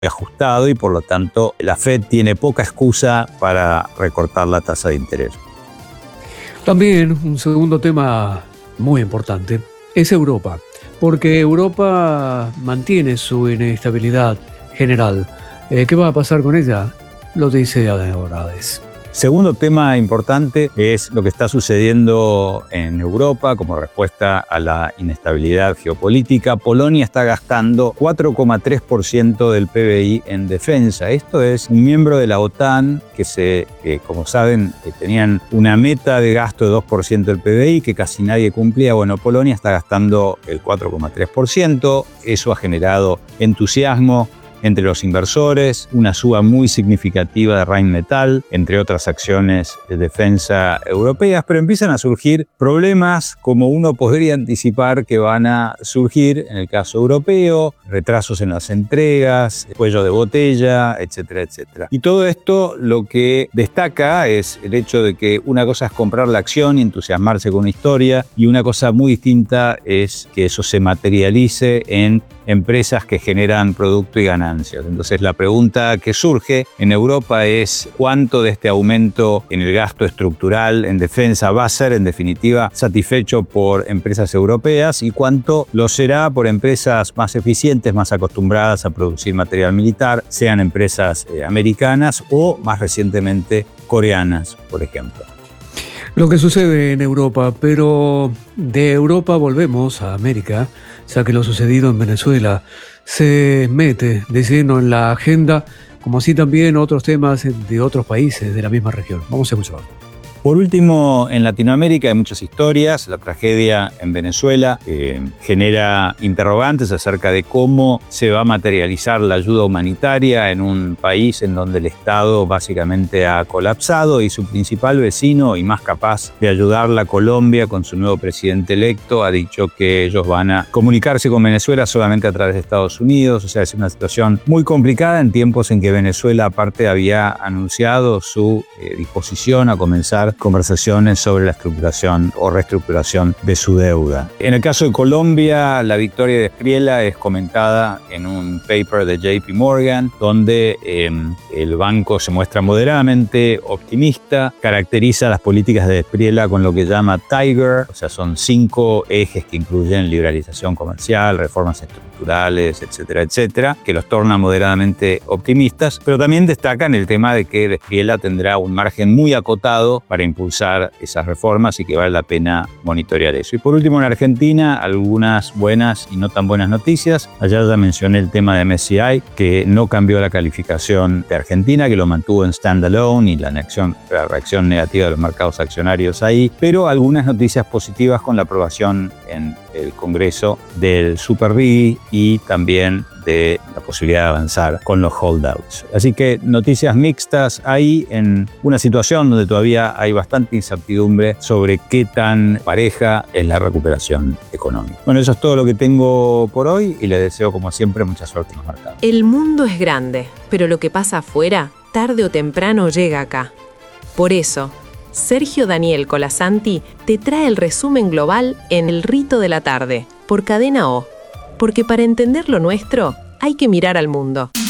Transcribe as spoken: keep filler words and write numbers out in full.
ajustado y por lo tanto la Fed tiene poca excusa para recortar la tasa de interés. También un segundo tema muy importante es Europa, porque Europa mantiene su inestabilidad general. Eh, ¿Qué va a pasar con ella? Lo dice Adenauer. Segundo tema importante es lo que está sucediendo en Europa como respuesta a la inestabilidad geopolítica. Polonia está gastando cuatro coma tres por ciento del P B I en defensa. Esto es un miembro de la OTAN que, se, que como saben, que tenían una meta de gasto de dos por ciento del P B I que casi nadie cumplía. Bueno, Polonia está gastando el cuatro coma tres por ciento. Eso ha generado entusiasmo entre los inversores, una suba muy significativa de Rheinmetall, entre otras acciones de defensa europeas, pero empiezan a surgir problemas como uno podría anticipar que van a surgir en el caso europeo, retrasos en las entregas, cuello de botella, etcétera, etcétera. Y todo esto lo que destaca es el hecho de que una cosa es comprar la acción y entusiasmarse con una historia, y una cosa muy distinta es que eso se materialice en empresas que generan producto y ganancias. Entonces la pregunta que surge en Europa es cuánto de este aumento en el gasto estructural en defensa va a ser en definitiva satisfecho por empresas europeas y cuánto lo será por empresas más eficientes, más acostumbradas a producir material militar, sean empresas eh, americanas o más recientemente coreanas, por ejemplo. Lo que sucede en Europa, pero de Europa volvemos a América, ya que lo sucedido en Venezuela se mete de lleno en la agenda, como así también otros temas de otros países de la misma región. Vamos a escuchar. Por último, en Latinoamérica hay muchas historias. La tragedia en Venezuela eh, genera interrogantes acerca de cómo se va a materializar la ayuda humanitaria en un país en donde el Estado básicamente ha colapsado y su principal vecino y más capaz de ayudarla, Colombia, con su nuevo presidente electo, ha dicho que ellos van a comunicarse con Venezuela solamente a través de Estados Unidos. O sea, es una situación muy complicada en tiempos en que Venezuela aparte había anunciado su eh, disposición a comenzar conversaciones sobre la estructuración o reestructuración de su deuda. En el caso de Colombia, la victoria de Espriella es comentada en un paper de J P Morgan, donde eh, el banco se muestra moderadamente optimista, caracteriza las políticas de Espriella con lo que llama Tiger, o sea, son cinco ejes que incluyen liberalización comercial, reformas estructurales, etcétera, etcétera, que los tornan moderadamente optimistas, pero también destacan el tema de que Espriella tendrá un margen muy acotado para impulsar esas reformas y que vale la pena monitorear eso. Y por último, en Argentina, algunas buenas y no tan buenas noticias. Ayer ya mencioné el tema de M S C I, que no cambió la calificación de Argentina, que lo mantuvo en standalone y la reacción, la reacción negativa de los mercados accionarios ahí, pero algunas noticias positivas con la aprobación en el Congreso del Super B I y también de la posibilidad de avanzar con los holdouts. Así que noticias mixtas ahí en una situación donde todavía hay bastante incertidumbre sobre qué tan pareja es la recuperación económica. Bueno, eso es todo lo que tengo por hoy y les deseo como siempre mucha suerte en los mercados. El mundo es grande, pero lo que pasa afuera, tarde o temprano llega acá. Por eso, Sergio Daniel Colasanti te trae el resumen global en El Rito de la Tarde, por Cadena O. Porque para entender lo nuestro, hay que mirar al mundo.